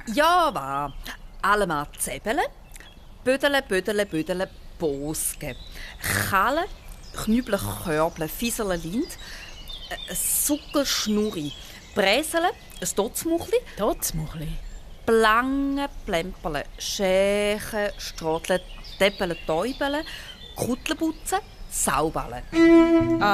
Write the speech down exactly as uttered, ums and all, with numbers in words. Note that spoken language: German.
Ja, wa. Allemal Zäbele, Bödele, Bödele, Bödele, Bosge, Kalle, Knüble, Körble, Fiesele, Lind, äh, Suckel, Schnurri, Bräsele, ein Dotzmuchli, Dotzmuchli. Plange, Plemperle, Schäche, Strotle, Teppele, Täubele, Kuttelbutzen, Sauballe.